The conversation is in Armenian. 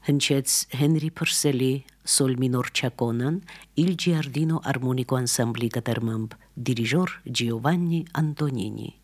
Հնչեց Հենրի Փուրսելի Սոլ մինոր չակոնան Il Giardino Armonico Ansambli կատարմամբ դիրիժոր Ջիովաննի Անտոնինի